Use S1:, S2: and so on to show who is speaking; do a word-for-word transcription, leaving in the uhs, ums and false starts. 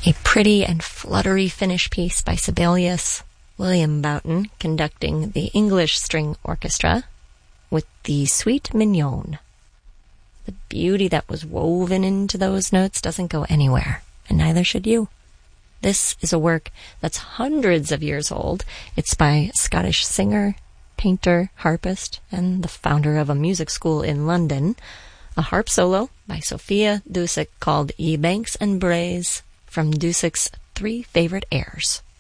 S1: A pretty and fluttery finish piece by Sibelius, William Boughton conducting the English String Orchestra with the Suite Mignonne. The beauty that was woven into those notes doesn't go anywhere, and neither should you. This is a work that's hundreds of years old. It's by a Scottish singer, painter, harpist, and the founder of a music school in London. A harp solo by Sophia Dusick called Ye Banks and Braes from Dusick's Three Favorite Airs.